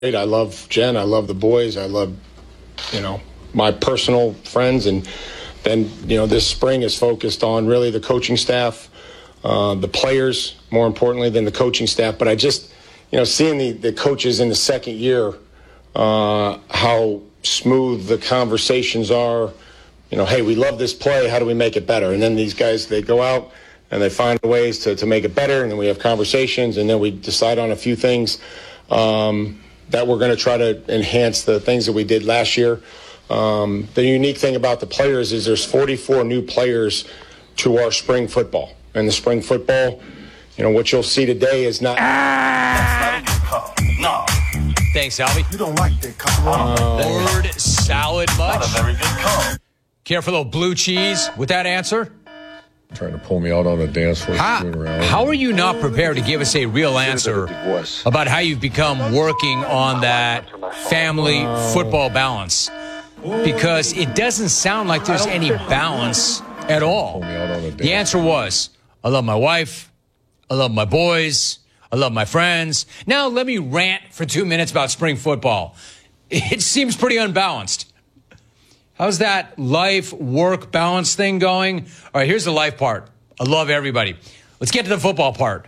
I love Jen. I love the boys. I love, my personal friends. And then, this spring is focused on really the coaching staff, the players, more importantly than the coaching staff. But I just, seeing the coaches in the second year, how smooth the conversations are, hey, we love this play. How do we make it better? And then these guys, they go out and they find ways to make it better. And then we have conversations, and then we decide on a few things that we're going to try to enhance the things that we did last year. The unique thing about the players is there's 44 new players to our spring football. And the spring football, what you'll see today is not... That's not a good call. No. Thanks, Albie. You don't like that call. Word salad much? Not a very good call. Care for a little blue cheese with that answer? Trying to pull me out on a dance floor. How are you not prepared to give us a real answer about how you've become working on that family football balance? Because it doesn't sound like there's any balance at all. The answer was, I love my wife, I love my boys, I love my friends. Now let me rant for 2 minutes about spring football. It seems pretty unbalanced. How's that life-work balance thing going? All right, here's the life part. I love everybody. Let's get to the football part.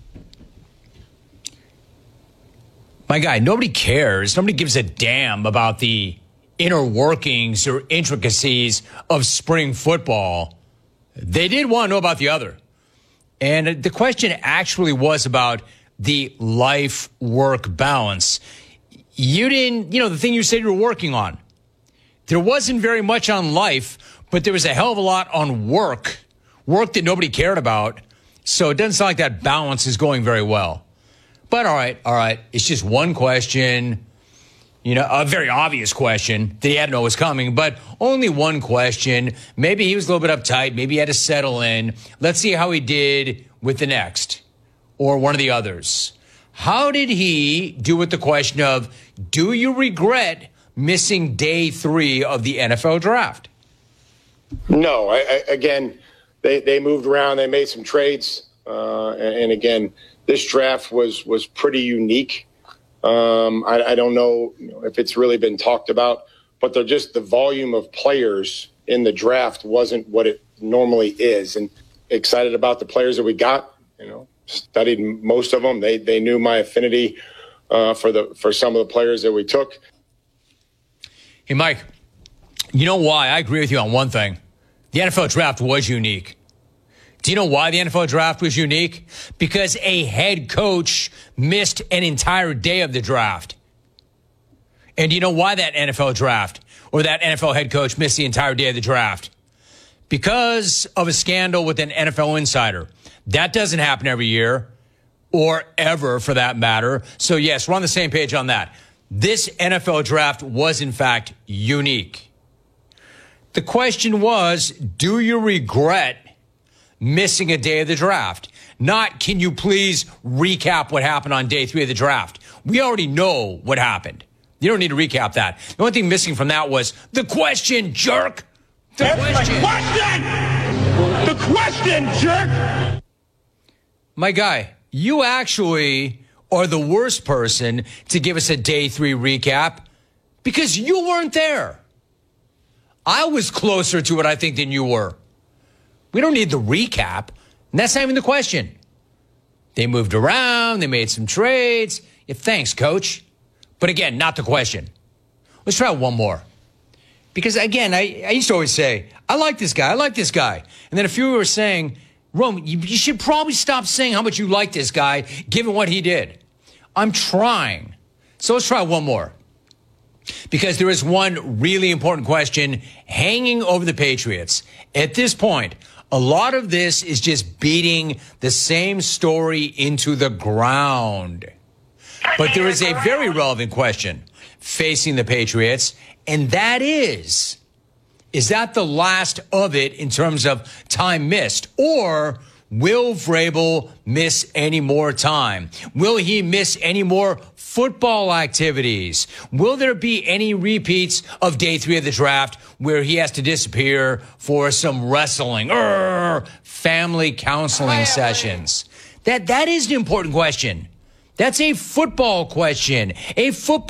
My guy, nobody cares. Nobody gives a damn about the inner workings or intricacies of spring football. They did want to know about the other. And the question actually was about the life-work balance. You didn't, the thing you said you were working on. There wasn't very much on life, but there was a hell of a lot on work that nobody cared about. So it doesn't sound like that balance is going very well. But all right. It's just one question, a very obvious question that he had to know was coming, but only one question. Maybe he was a little bit uptight. Maybe he had to settle in. Let's see how he did with the next or one of the others. How did he do with the question of, do you regret missing day 3 of the NFL draft? No, again, they moved around. They made some trades. And again, this draft was pretty unique. I don't know if it's really been talked about, but the volume of players in the draft wasn't what it normally is. And excited about the players that we got, studied most of them. They knew my affinity for some of the players that we took. Hey, Mike, you know why? I agree with you on one thing. The NFL draft was unique. Do you know why the NFL draft was unique? Because a head coach missed an entire day of the draft. And do you know why that NFL draft or that NFL head coach missed the entire day of the draft? Because of a scandal with an NFL insider. That doesn't happen every year or ever for that matter. So, yes, we're on the same page on that. This NFL draft was, in fact, unique. The question was, do you regret missing a day of the draft? Not, can you please recap what happened on day 3 of the draft? We already know what happened. You don't need to recap that. The only thing missing from that was the question, jerk. The question, jerk. My guy, you actually are the worst person to give us a day 3 recap because you weren't there. I was closer to it, I think, than you were. We don't need the recap. And that's not even the question. They moved around. They made some trades. Yeah, thanks, coach. But again, not the question. Let's try one more. Because again, I used to always say, I like this guy. I like this guy. And then a few were saying, Rome, you should probably stop saying how much you like this guy, given what he did. I'm trying. So let's try one more. Because there is one really important question hanging over the Patriots. At this point, a lot of this is just beating the same story into the ground. But there is a very relevant question facing the Patriots, and that is that the last of it in terms of time missed? Or will Vrabel miss any more time? Will he miss any more football activities? Will there be any repeats of day 3 of the draft where he has to disappear for some wrestling or family counseling sessions? That is an important question. That's a football question. A football